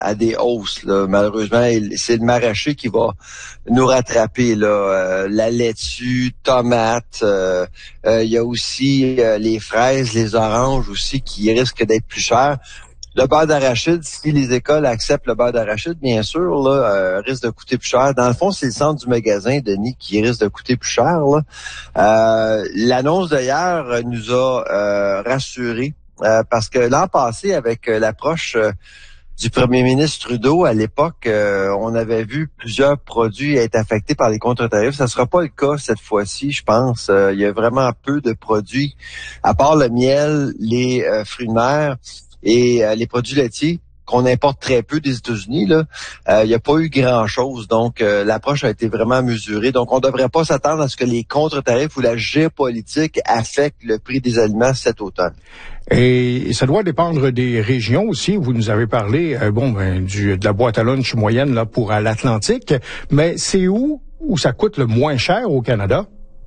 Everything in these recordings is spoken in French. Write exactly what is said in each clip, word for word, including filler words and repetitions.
à des hausses. Là. Malheureusement, c'est le maraîcher qui va nous rattraper. Là. Euh, la laitue, tomates, euh, euh, il y a aussi euh, les fraises, les oranges aussi qui risquent d'être plus chers. Le beurre d'arachide, si les écoles acceptent le beurre d'arachide, bien sûr, là, euh, risque de coûter plus cher. Dans le fond, c'est le centre du magasin, Denis, qui risque de coûter plus cher. Là. Euh, l'annonce d'hier nous a euh, rassurés euh, parce que l'an passé, avec euh, l'approche euh, du premier ministre Trudeau, à l'époque, euh, on avait vu plusieurs produits être affectés par les contre-tarifs. Ça ne sera pas le cas cette fois-ci, je pense. Euh, il y a vraiment peu de produits, à part le miel, les euh, fruits de mer, et euh, les produits laitiers qu'on importe très peu des États-Unis, là, il euh, n'y a pas eu grand-chose. Donc, euh, l'approche a été vraiment mesurée. Donc, on ne devrait pas s'attendre à ce que les contre-tarifs ou la géopolitique affectent le prix des aliments cet automne. Et ça doit dépendre des régions aussi. Vous nous avez parlé, euh, bon, ben, du, de la boîte à lunch moyenne là pour l'Atlantique. Mais c'est où où ça coûte le moins cher au Canada?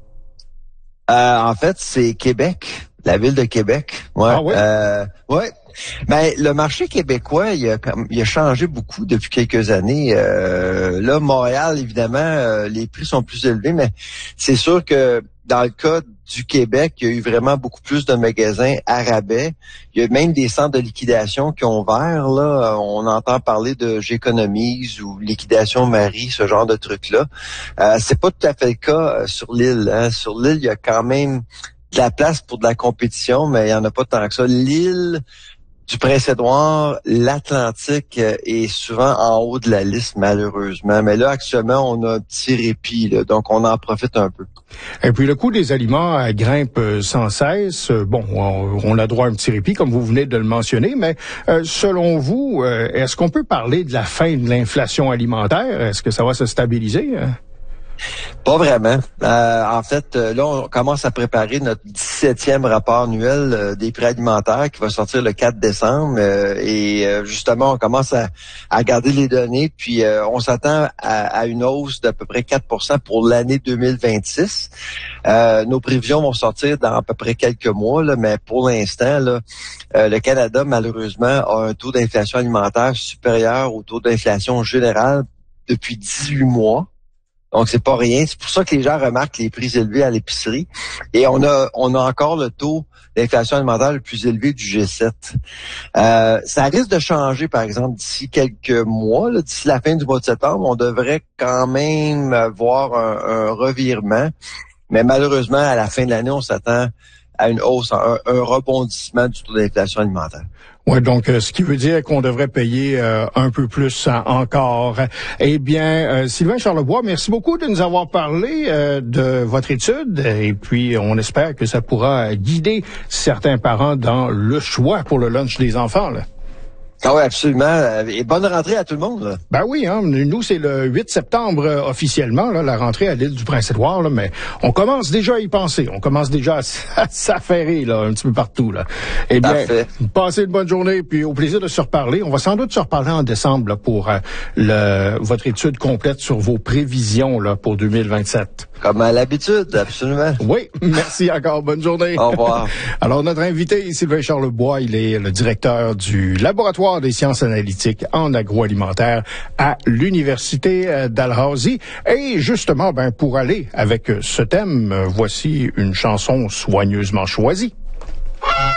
Euh, en fait, c'est Québec, la ville de Québec. Ouais. Ah oui? Euh, ouais. Ben, le marché québécois, il a, il a changé beaucoup depuis quelques années. Euh, là, Montréal, évidemment, euh, les prix sont plus élevés, mais c'est sûr que dans le cas du Québec, il y a eu vraiment beaucoup plus de magasins à rabais. Il y a même des centres de liquidation qui ont ouvert. Là, on entend parler de J'économise ou Liquidation Marie, ce genre de trucs-là. Euh, c'est pas tout à fait le cas sur l'île. Hein. Sur l'île, il y a quand même de la place pour de la compétition, mais il y en a pas tant que ça. L'île du Prince-Édouard, l'Atlantique est souvent en haut de la liste, malheureusement. Mais là, actuellement, on a un petit répit, là, donc on en profite un peu. Et puis, le coût des aliments euh, grimpe sans cesse. Bon, on, on a droit à un petit répit, comme vous venez de le mentionner, mais euh, selon vous, euh, est-ce qu'on peut parler de la fin de l'inflation alimentaire? Est-ce que ça va se stabiliser? Pas vraiment. Euh, en fait, là, on commence à préparer notre dix-septième rapport annuel euh, des prix alimentaires qui va sortir le quatre décembre. Euh, et euh, justement, on commence à, à regarder les données. Puis, euh, on s'attend à, à une hausse d'à peu près quatre pour cent pour l'année deux mille vingt-six. Euh, nos prévisions vont sortir dans à peu près quelques mois, là, mais pour l'instant, là, euh, le Canada, malheureusement, a un taux d'inflation alimentaire supérieur au taux d'inflation générale depuis dix-huit mois. Donc, c'est pas rien. C'est pour ça que les gens remarquent les prix élevés à l'épicerie. Et on a on a encore le taux d'inflation alimentaire le plus élevé du G sept. Euh, ça risque de changer, par exemple, d'ici quelques mois, là, d'ici la fin du mois de septembre. On devrait quand même voir un, un revirement. Mais malheureusement, à la fin de l'année, on s'attend à une hausse, un, un rebondissement du taux d'inflation alimentaire. Ouais, donc euh, ce qui veut dire qu'on devrait payer euh, un peu plus hein, encore. Eh bien, euh, Sylvain Charlebois, merci beaucoup de nous avoir parlé euh, de votre étude et puis on espère que ça pourra guider certains parents dans le choix pour le lunch des enfants, là. Ah oui, absolument. Et bonne rentrée à tout le monde, là. Ben oui, hein. Nous, c'est le huit septembre euh, officiellement, là, la rentrée à l'île du Prince-Édouard, là, mais on commence déjà à y penser. On commence déjà à, à s'affairer, là, un petit peu partout, là. Eh bien, Parfait. Passez une bonne journée, puis au plaisir de se reparler. On va sans doute se reparler en décembre, là, pour euh, le, votre étude complète sur vos prévisions, là, pour deux mille vingt-sept. Comme à l'habitude, absolument. Oui, merci encore. Bonne journée. Au revoir. Alors, notre invité, Sylvain Charlebois, il est le directeur du laboratoire des sciences analytiques en agroalimentaire à l'Université Dalhousie. Et justement, ben, pour aller avec ce thème, voici une chanson soigneusement choisie.